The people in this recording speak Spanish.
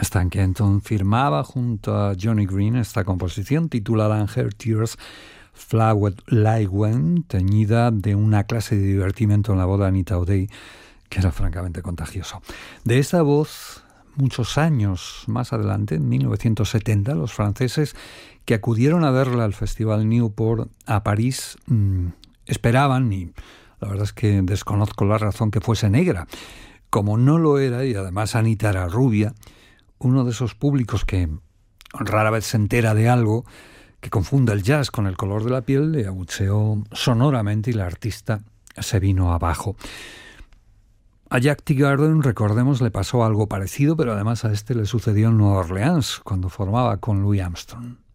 Stan Kenton firmaba junto a Johnny Green esta composición titulada And Her Tears Flowed Like Wine, teñida de una clase de divertimento en la boda de Anita O'Day, que era francamente contagioso. De esta voz, muchos años más adelante, en 1970, los franceses que acudieron a verla al Festival Newport a París esperaban, y la verdad es que desconozco la razón, que fuese negra. Como no lo era, y además Anita era rubia, uno de esos públicos que rara vez se entera de algo, que confunda el jazz con el color de la piel, le abucheó sonoramente y la artista se vino abajo. A Jack Teagarden, recordemos, le pasó algo parecido, pero además a este le sucedió en Nueva Orleans, cuando formaba con Louis Armstrong.